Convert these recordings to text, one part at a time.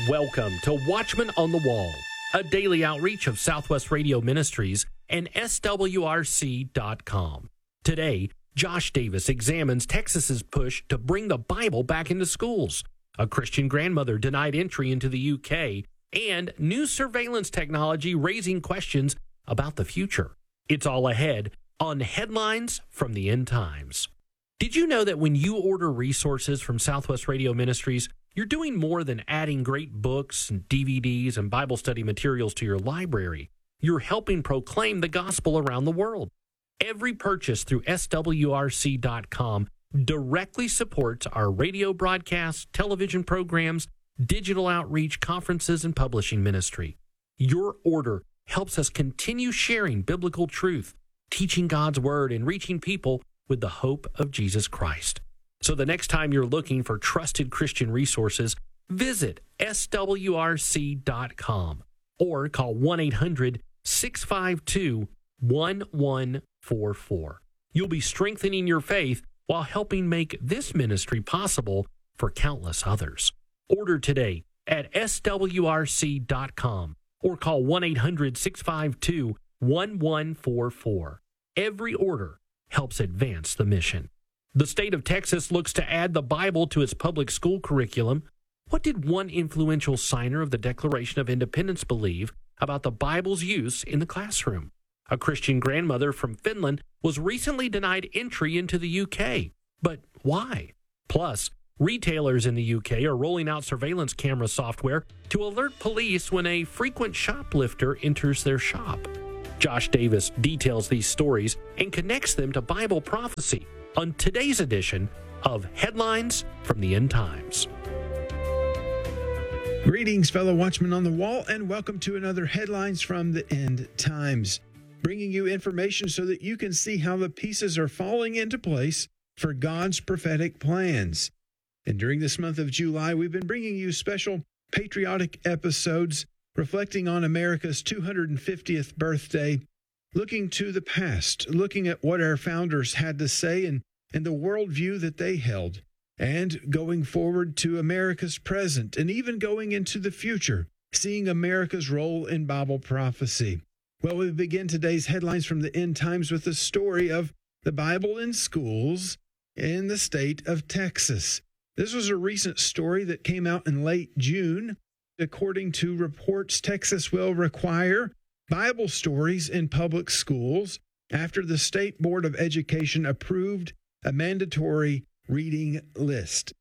Welcome to Watchman on the Wall, a daily outreach of Southwest Radio Ministries and SWRC.com. Today, Josh Davis examines Texas's push to bring the Bible back into schools, a Christian grandmother denied entry into the UK, and new surveillance technology raising questions about the future. It's all ahead on Headlines from the End Times. Did you know that when you order resources from Southwest Radio Ministries, you're doing more than adding great books and DVDs and Bible study materials to your library? You're helping proclaim the gospel around the world. Every purchase through SWRC.com directly supports our radio broadcasts, television programs, digital outreach, conferences, and publishing ministry. Your order helps us continue sharing biblical truth, teaching God's word, and reaching people with the hope of Jesus Christ. So the next time you're looking for trusted Christian resources, visit SWRC.com or call 1-800-652-1144. You'll be strengthening your faith while helping make this ministry possible for countless others. Order today at SWRC.com or call 1-800-652-1144. Every order helps advance the mission. The state of Texas looks to add the Bible to its public school curriculum. What did one influential signer of the Declaration of Independence believe about the Bible's use in the classroom? A Christian grandmother from Finland was recently denied entry into the UK. But why? Plus, retailers in the UK are rolling out surveillance camera software to alert police when a frequent shoplifter enters their shop. Josh Davis details these stories and connects them to Bible prophecy on today's edition of Headlines from the End Times. Greetings, fellow watchmen on the wall, and welcome to another Headlines from the End Times, bringing you information so that you can see how the pieces are falling into place for God's prophetic plans. And during this month of July, we've been bringing you special patriotic episodes reflecting on America's 250th birthday, looking to the past, looking at what our founders had to say and the worldview that they held, and going forward to America's present and even going into the future, seeing America's role in Bible prophecy. Well, we begin today's Headlines from the End Times with the story of the Bible in schools in the state of Texas. This was a recent story that came out in late June. According to reports, Texas will require Bible stories in public schools after the State Board of Education approved a mandatory reading list.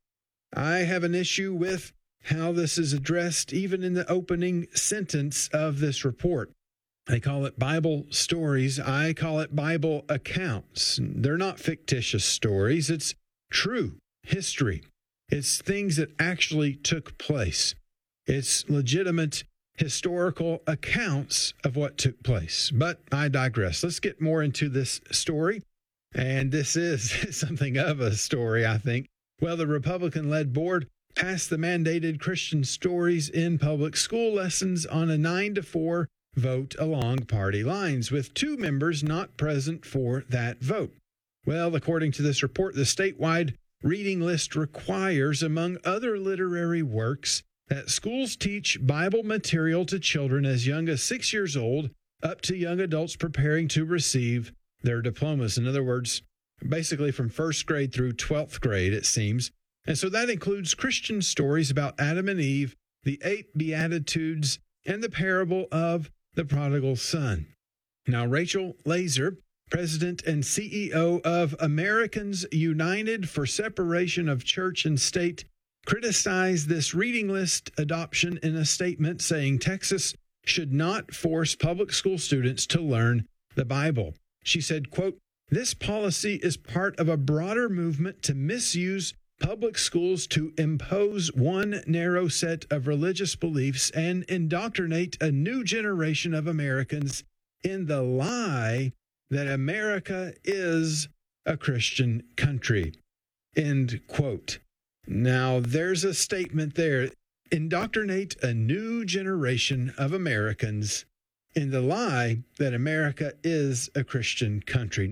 I have an issue with how this is addressed even in the opening sentence of this report. They call it Bible stories. I call it Bible accounts. They're not fictitious stories. It's true history. It's things that actually took place. It's legitimate historical accounts of what took place. But I digress. Let's get more into this story. And this is something of a story, I think. Well, the Republican-led board passed the mandated Christian stories in public school lessons on a 9-4 vote along party lines, with 2 members not present for that vote. Well, according to this report, the statewide reading list requires, among other literary works, that schools teach Bible material to children as young as 6 years old up to young adults preparing to receive their diplomas. In other words, basically from 1st grade through 12th grade, it seems. And so that includes Christian stories about Adam and Eve, the 8 Beatitudes, and the parable of the prodigal son. Now, Rachel Laser, President and CEO of Americans United for Separation of Church and State, criticized this reading list adoption in a statement saying Texas should not force public school students to learn the Bible. She said, quote, "This policy is part of a broader movement to misuse public schools to impose one narrow set of religious beliefs and indoctrinate a new generation of Americans in the lie that America is a Christian country." End quote. Now, there's a statement there. Indoctrinate a new generation of Americans in the lie that America is a Christian country.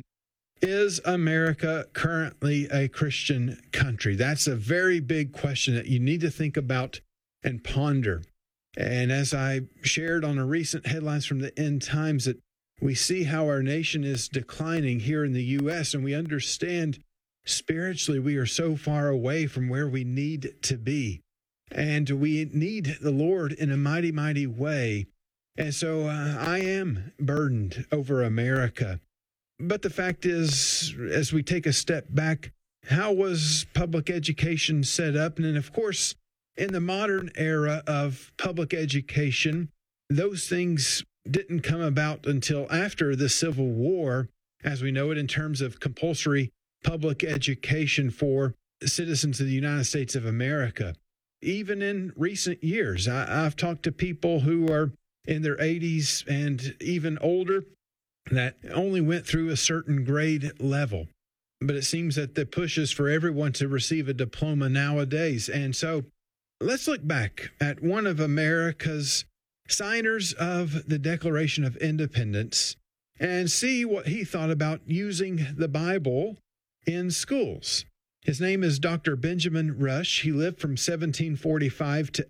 Is America currently a Christian country? That's a very big question that you need to think about and ponder. And as I shared on a recent Headlines from the End Times, that we see how our nation is declining here in the U.S., and we understand spiritually we are so far away from where we need to be. And we need the Lord in a mighty, mighty way. And so I am burdened over America. But the fact is, as we take a step back, how was public education set up? And then, of course, in the modern era of public education, those things didn't come about until after the Civil War, as we know it, in terms of compulsory public education for citizens of the United States of America. Even in recent years, I've talked to people who are in their 80s and even older that only went through a certain grade level. But it seems that the push is for everyone to receive a diploma nowadays. And so let's look back at one of America's signers of the Declaration of Independence and see what he thought about using the Bible in schools. His name is Dr. Benjamin Rush. He lived from 1745 to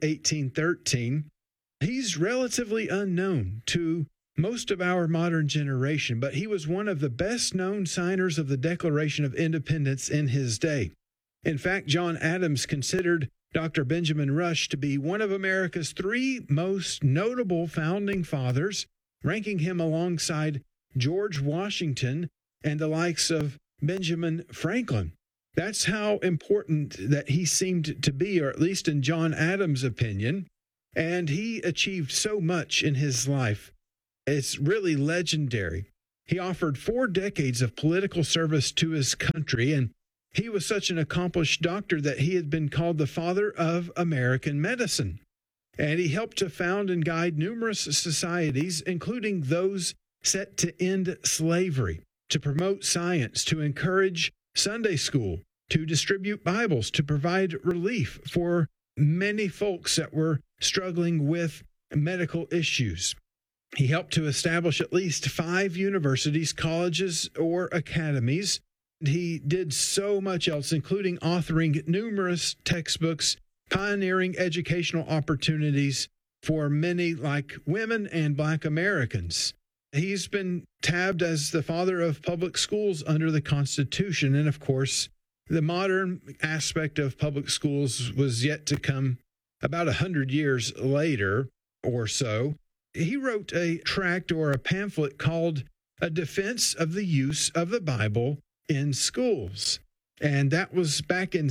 1813. He's relatively unknown to most of our modern generation, but he was one of the best-known signers of the Declaration of Independence in his day. In fact, John Adams considered Dr. Benjamin Rush to be one of America's three most notable founding fathers, ranking him alongside George Washington and the likes of Benjamin Franklin. That's how important that he seemed to be, or at least in John Adams' opinion. And he achieved so much in his life. It's really legendary. He offered 4 decades of political service to his country, and he was such an accomplished doctor that he had been called the father of American medicine. And he helped to found and guide numerous societies, including those set to end slavery, to promote science, to encourage Sunday school, to distribute Bibles, to provide relief for many folks that were struggling with medical issues. He helped to establish at least 5 universities, colleges, or academies. He did so much else, including authoring numerous textbooks, pioneering educational opportunities for many, like women and Black Americans. He's been tabbed as the father of public schools under the Constitution. And of course, the modern aspect of public schools was yet to come about 100 years later or so. He wrote a tract or a pamphlet called A Defense of the Use of the Bible in Schools. And that was back in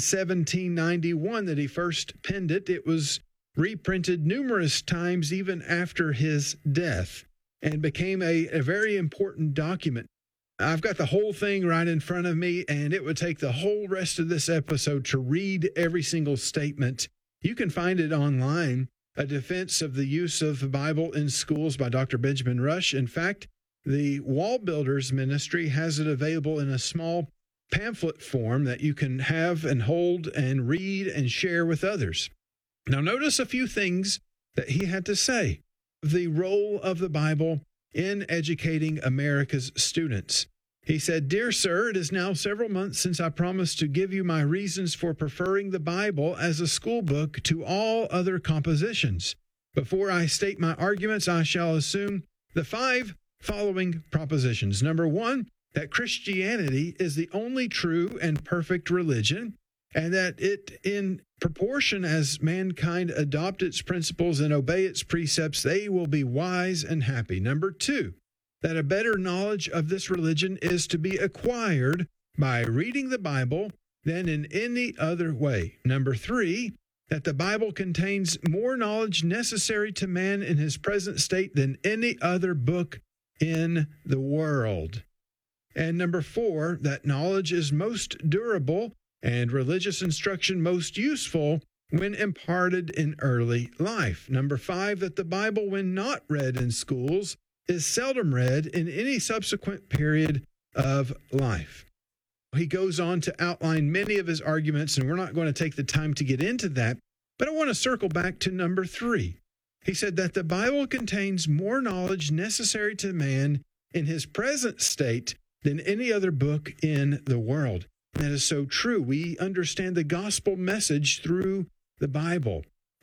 1791 that he first penned it. It was reprinted numerous times even after his death and became a very important document. I've got the whole thing right in front of me, and it would take the whole rest of this episode to read every single statement. You can find it online, A Defense of the Use of the Bible in Schools by Dr. Benjamin Rush. In fact, the Wall Builders Ministry has it available in a small pamphlet form that you can have and hold and read and share with others. Now, notice a few things that he had to say. The role of the Bible in educating America's students. He said, "Dear sir, it is now several months since I promised to give you my reasons for preferring the Bible as a school book to all other compositions. Before I state my arguments, I shall assume the 5 following propositions. Number 1, that Christianity is the only true and perfect religion, and that it, in proportion as mankind adopt its principles and obey its precepts, they will be wise and happy. Number 2, that a better knowledge of this religion is to be acquired by reading the Bible than in any other way. Number 3, that the Bible contains more knowledge necessary to man in his present state than any other book in the world. And number 4, that knowledge is most durable and religious instruction most useful when imparted in early life. Number 5, that the Bible, when not read in schools, is seldom read in any subsequent period of life." He goes on to outline many of his arguments, and we're not going to take the time to get into that, but I want to circle back to number 3. He said that the Bible contains more knowledge necessary to man in his present state than any other book in the world. That is so true. We understand the gospel message through the Bible.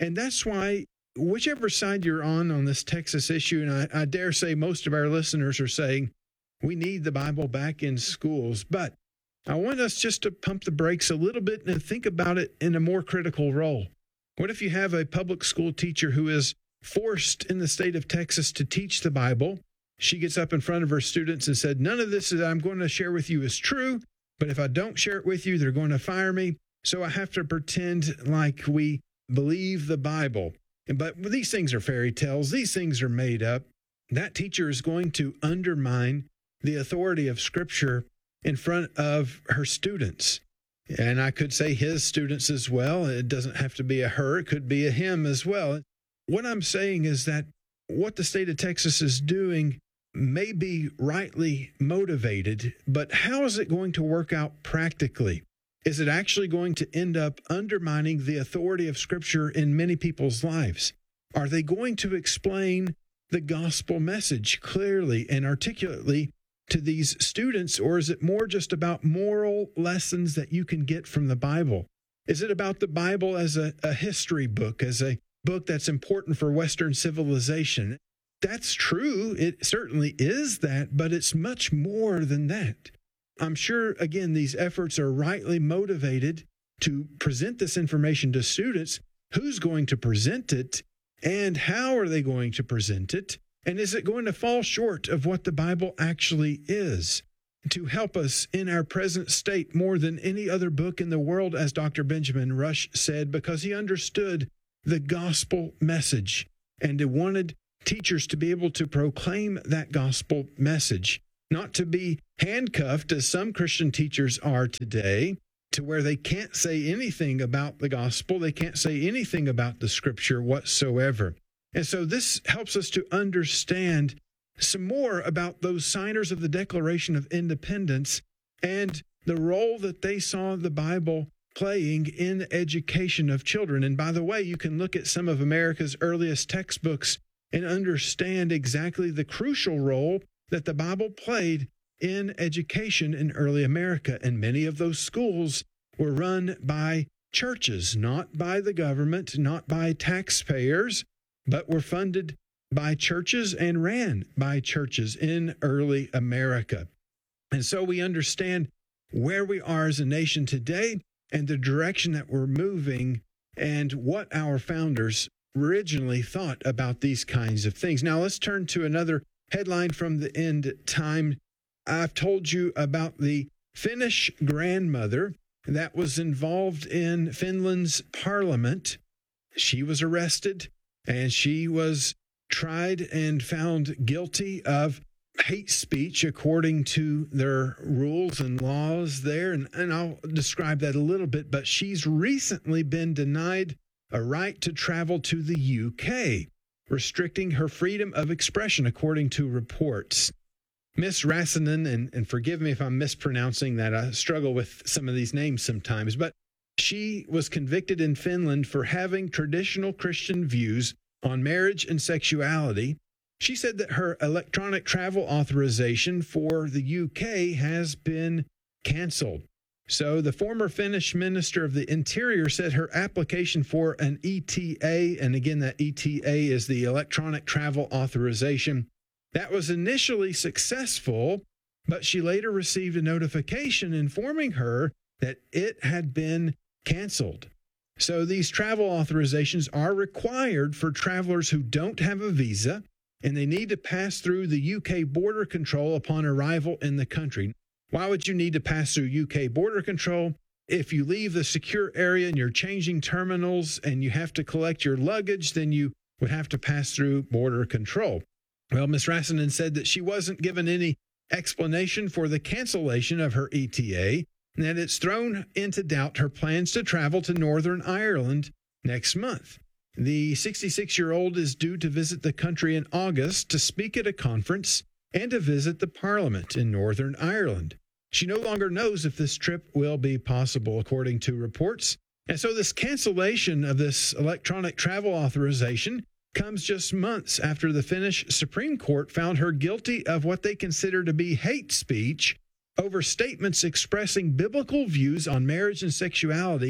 And that's why, whichever side you're on this Texas issue, and I dare say most of our listeners are saying, we need the Bible back in schools. But I want us just to pump the brakes a little bit and think about it in a more critical role. What if you have a public school teacher who is forced in the state of Texas to teach the Bible? She gets up in front of her students and said, none of this that I'm going to share with you is true, but if I don't share it with you, they're going to fire me. So I have to pretend like we believe the Bible. But these things are fairy tales. These things are made up. That teacher is going to undermine the authority of Scripture in front of her students. And I could say his students as well. It doesn't have to be a her. It could be a him as well. What I'm saying is that what the state of Texas is doing may be rightly motivated, but how is it going to work out practically? Is it actually going to end up undermining the authority of Scripture in many people's lives? Are they going to explain the gospel message clearly and articulately to these students, or is it more just about moral lessons that you can get from the Bible? Is it about the Bible as a history book, as a book that's important for Western civilization? That's true. It certainly is that, but it's much more than that. I'm sure, again, these efforts are rightly motivated to present this information to students. Who's going to present it, and how are they going to present it? And is it going to fall short of what the Bible actually is? To help us in our present state more than any other book in the world, as Dr. Benjamin Rush said, because he understood the gospel message and he wanted teachers to be able to proclaim that gospel message, not to be handcuffed, as some Christian teachers are today, to where they can't say anything about the gospel. They can't say anything about the Scripture whatsoever. And so this helps us to understand some more about those signers of the Declaration of Independence and the role that they saw the Bible playing in the education of children. And by the way, you can look at some of America's earliest textbooks and understand exactly the crucial role that the Bible played in education in early America. And many of those schools were run by churches, not by the government, not by taxpayers, but were funded by churches and ran by churches in early America. And so we understand where we are as a nation today and the direction that we're moving and what our founders originally thought about these kinds of things. Now let's turn to another headline from the End Time. I've told you about the Finnish grandmother that was involved in Finland's parliament. She was arrested and she was tried and found guilty of hate speech according to their rules and laws there. And I'll describe that a little bit, but she's recently been denied a right to travel to the UK, restricting her freedom of expression, according to reports. Miss Räsänen, and forgive me if I'm mispronouncing that, I struggle with some of these names sometimes, but she was convicted in Finland for having traditional Christian views on marriage and sexuality. She said that her electronic travel authorization for the UK has been canceled. So the former Finnish Minister of the Interior said her application for an ETA, and again, that ETA is the electronic travel authorization, that was initially successful, but she later received a notification informing her that it had been canceled. So these travel authorizations are required for travelers who don't have a visa, and they need to pass through the UK border control upon arrival in the country. Why would you need to pass through UK border control? If you leave the secure area and you're changing terminals and you have to collect your luggage, then you would have to pass through border control. Well, Ms. Räsänen said that she wasn't given any explanation for the cancellation of her ETA, and that it's thrown into doubt her plans to travel to Northern Ireland next month. The 66-year-old is due to visit the country in August to speak at a conference and to visit the Parliament in Northern Ireland. She no longer knows if this trip will be possible, according to reports. And so this cancellation of this electronic travel authorization comes just months after the Finnish Supreme Court found her guilty of what they consider to be hate speech over statements expressing biblical views on marriage and sexuality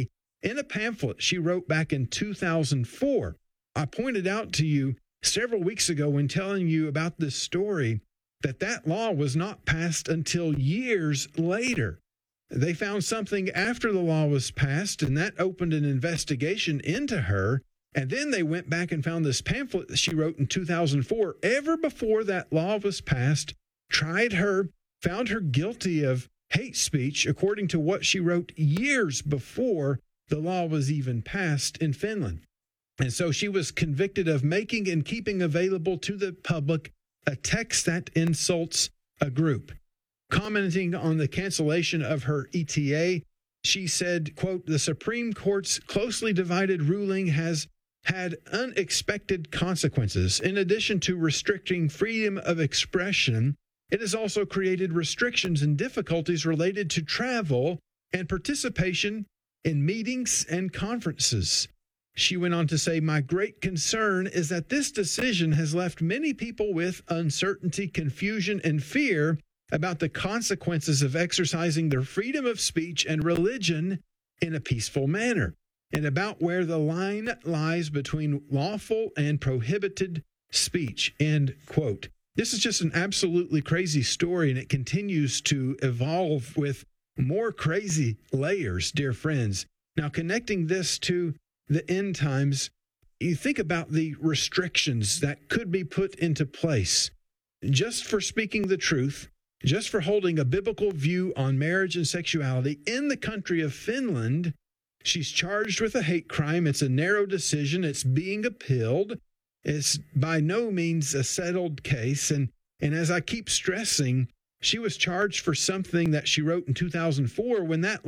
in a pamphlet she wrote back in 2004. I pointed out to you several weeks ago when telling you about this story that law was not passed until years later. They found something after the law was passed, and that opened an investigation into her. And then they went back and found this pamphlet that she wrote in 2004, ever before that law was passed, tried her, found her guilty of hate speech, according to what she wrote years before the law was even passed in Finland. And so she was convicted of making and keeping available to the public a text that insults a group. Commenting on the cancellation of her ETA, she said, quote, "The Supreme Court's closely divided ruling has had unexpected consequences. In addition to restricting freedom of expression, it has also created restrictions and difficulties related to travel and participation in meetings and conferences." She went on to say, "My great concern is that this decision has left many people with uncertainty, confusion, and fear about the consequences of exercising their freedom of speech and religion in a peaceful manner, and about where the line lies between lawful and prohibited speech," end quote. This is just an absolutely crazy story, and it continues to evolve with more crazy layers, dear friends. Now, connecting this to the end times, you think about the restrictions that could be put into place just for speaking the truth, just for holding a biblical view on marriage and sexuality in the country of Finland. She's charged with a hate crime. It's a narrow decision. It's being appealed. It's by no means a settled case. And as I keep stressing, she was charged for something that she wrote in 2004 when that